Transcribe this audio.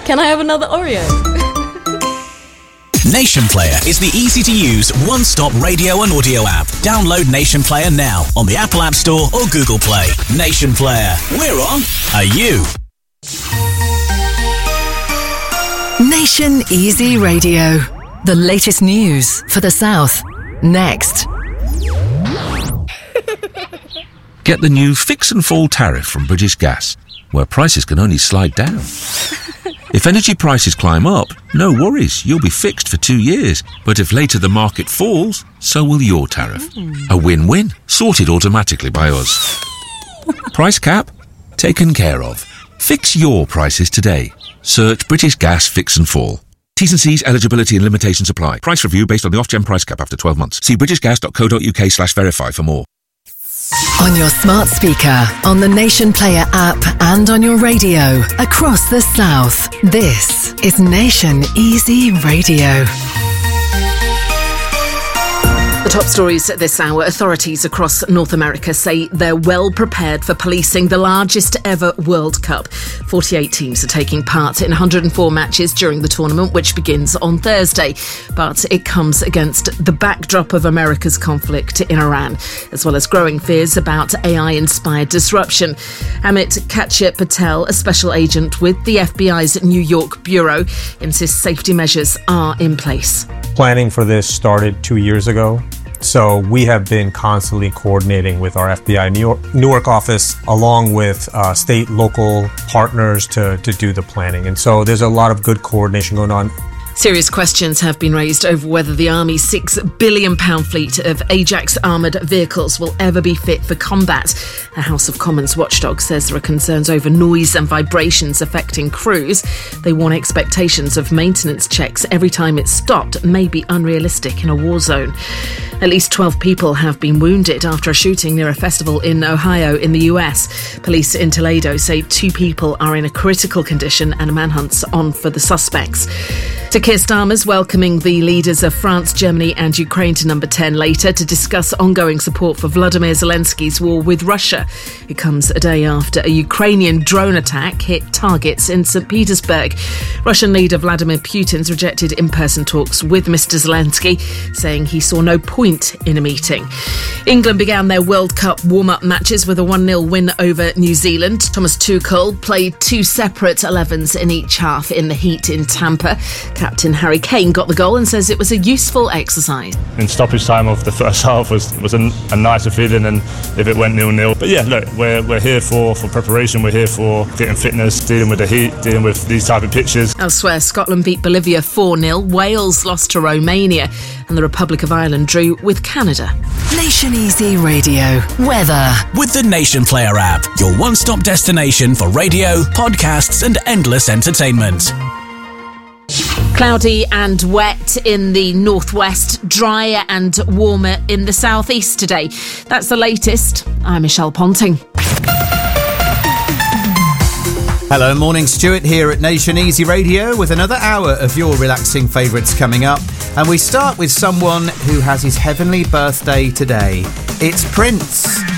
Can I have another Oreo? Nation Player is the easy-to-use, one-stop radio and audio app. Download Nation Player now on the Apple App Store or Google Play. Nation Player. We're on. Are you? Nation Easy Radio. The latest news for the South. Next. Get the new Fix and Fall tariff from British Gas, where prices can only slide down. If energy prices climb up, no worries, you'll be fixed for 2 years. But if later the market falls, so will your tariff. A win-win, sorted automatically by us. Price cap? Taken care of. Fix your prices today. Search British Gas Fix and Fall. T's and C's, eligibility and limitations apply. Price review based on the Ofgem price cap after 12 months. See britishgas.co.uk/verify for more. On your smart speaker, on the Nation Player app, and on your radio across the South. This is Nation Easy Radio. The top stories at this hour. Authorities across North America say they're well prepared for policing the largest ever World Cup. 48 teams are taking part in 104 matches during the tournament, which begins on Thursday. But it comes against the backdrop of America's conflict in Iran, as well as growing fears about AI-inspired disruption. Amit Kachya Patel, a special agent with the FBI's New York bureau, insists safety measures are in place. Planning for this started 2 years ago. So we have been constantly coordinating with our FBI Newark office, along with state, local partners to do the planning. And so there's a lot of good coordination going on. Serious questions have been raised over whether the Army's £6 billion fleet of Ajax armoured vehicles will ever be fit for combat. A House of Commons watchdog says there are concerns over noise and vibrations affecting crews. They warn expectations of maintenance checks every time it's stopped may be unrealistic in a war zone. At least 12 people have been wounded after a shooting near a festival in Ohio in the US. Police in Toledo say 2 people are in a critical condition and a manhunt's on for the suspects. To Keir Starmer's welcoming the leaders of France, Germany and Ukraine to Number 10 later to discuss ongoing support for Vladimir Zelensky's war with Russia. It comes a day after a Ukrainian drone attack hit targets in St. Petersburg. Russian leader Vladimir Putin's rejected in-person talks with Mr. Zelensky, saying he saw no point in a meeting. England began their World Cup warm-up matches with a 1-0 win over New Zealand. Thomas Tuchel played 2 separate 11s in each half in the heat in Tampa. Captain Harry Kane got the goal and says it was a useful exercise. In stoppage time of the first half was a nicer feeling, and if it went 0-0. But yeah, look, we're here for preparation. We're here for getting fitness, dealing with the heat, dealing with these type of pitches. Elsewhere, Scotland beat Bolivia 4-0. Wales lost to Romania, and the Republic of Ireland drew with Canada. Nation Easy Radio. Weather. With the Nation Player app, your one-stop destination for radio, podcasts and endless entertainment. Cloudy and wet in the northwest, drier and warmer in the southeast today. That's the latest. I'm Michelle Ponting. Hello, morning, Stuart here at Nation Easy Radio with another hour of your relaxing favourites coming up. And we start with someone who has his heavenly birthday today. It's Prince.